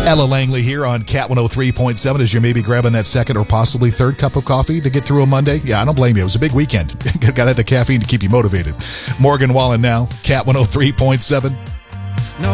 Ella Langley here on Cat 103.7 as you're maybe grabbing that second or possibly third cup of coffee to get through a Monday. Yeah, I don't blame you. It was a big weekend. Got to have the caffeine to keep you motivated. Morgan Wallen now, Cat 103.7.